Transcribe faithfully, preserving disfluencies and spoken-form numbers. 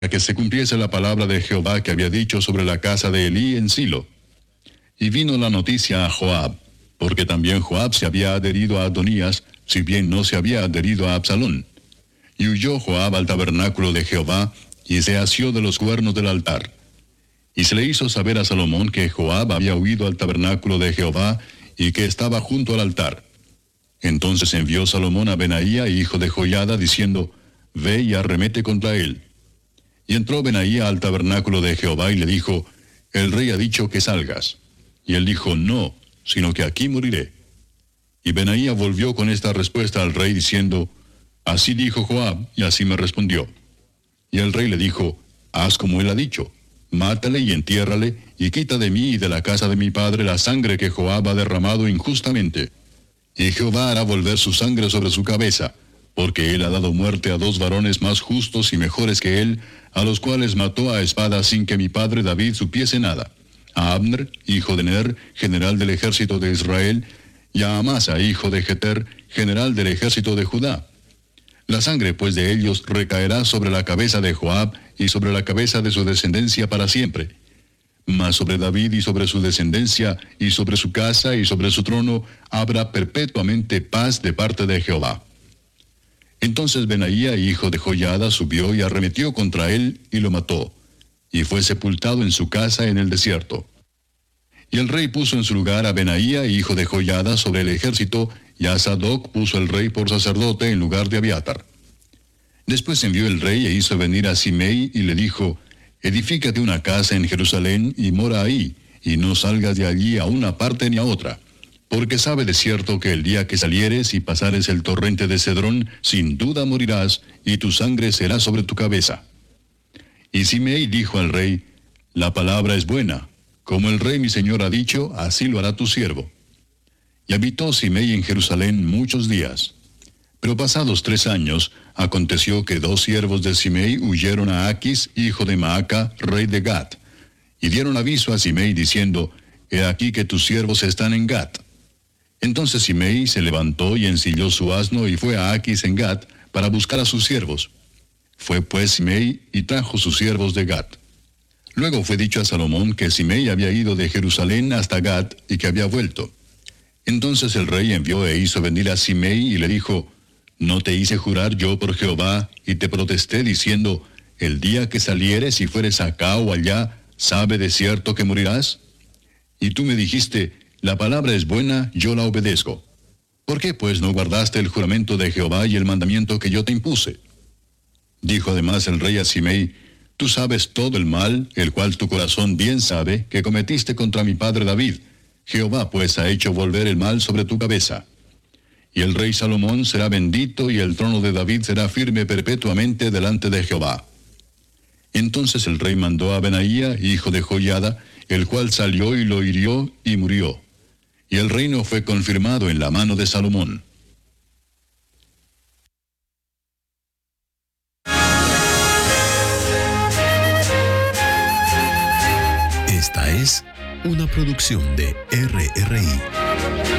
que se cumpliese la palabra de Jehová que había dicho sobre la casa de Elí en Silo. Y vino la noticia a Joab, porque también Joab se había adherido a Adonías, si bien no se había adherido a Absalón. Y huyó Joab al tabernáculo de Jehová, y se asió de los cuernos del altar. Y se le hizo saber a Salomón que Joab había huido al tabernáculo de Jehová, y que estaba junto al altar. Entonces envió Salomón a Benaía, hijo de Joiada, diciendo, Ve y arremete contra él. Y entró Benaía al tabernáculo de Jehová y le dijo, El rey ha dicho que salgas. Y él dijo, No, sino que aquí moriré. Y Benaía volvió con esta respuesta al rey diciendo, Así dijo Joab, y así me respondió. Y el rey le dijo, Haz como él ha dicho, mátale y entiérrale, y quita de mí y de la casa de mi padre la sangre que Joab ha derramado injustamente. Y Jehová hará volver su sangre sobre su cabeza, porque él ha dado muerte a dos varones más justos y mejores que él, a los cuales mató a espada sin que mi padre David supiese nada, a Abner, hijo de Ner, general del ejército de Israel, y a Amasa, hijo de Jeter, general del ejército de Judá. La sangre pues de ellos recaerá sobre la cabeza de Joab y sobre la cabeza de su descendencia para siempre. Mas sobre David y sobre su descendencia y sobre su casa y sobre su trono habrá perpetuamente paz de parte de Jehová. Entonces Benaía, hijo de Joiada, subió y arremetió contra él y lo mató, y fue sepultado en su casa en el desierto. Y el rey puso en su lugar a Benaía, hijo de Joiada, sobre el ejército, y a Sadoc puso el rey por sacerdote en lugar de Abiatar. Después envió el rey e hizo venir a Simei y le dijo, Edifícate una casa en Jerusalén y mora ahí, y no salgas de allí a una parte ni a otra, porque sabe de cierto que el día que salieres y pasares el torrente de Cedrón, sin duda morirás, y tu sangre será sobre tu cabeza. Y Simei dijo al rey, La palabra es buena, como el rey mi señor ha dicho, así lo hará tu siervo. Y habitó Simei en Jerusalén muchos días. Pero pasados tres años, aconteció que dos siervos de Simei huyeron a Aquis, hijo de Maaca, rey de Gat, y dieron aviso a Simei diciendo, He aquí que tus siervos están en Gat. Entonces Simei se levantó y ensilló su asno y fue a Aquis en Gat para buscar a sus siervos. Fue pues Simei y trajo sus siervos de Gat. Luego fue dicho a Salomón que Simei había ido de Jerusalén hasta Gat y que había vuelto. Entonces el rey envió e hizo venir a Simei y le dijo, ¿No te hice jurar yo por Jehová y te protesté diciendo, el día que salieres y fueres acá o allá, sabe de cierto que morirás? Y tú me dijiste, la palabra es buena, yo la obedezco. ¿Por qué pues no guardaste el juramento de Jehová y el mandamiento que yo te impuse? Dijo además el rey a Simei, tú sabes todo el mal, el cual tu corazón bien sabe, que cometiste contra mi padre David. Jehová pues ha hecho volver el mal sobre tu cabeza. Y el rey Salomón será bendito y el trono de David será firme perpetuamente delante de Jehová. Entonces el rey mandó a Benaía, hijo de Joiada, el cual salió y lo hirió y murió. Y el reino fue confirmado en la mano de Salomón. Esta es una producción de R R I.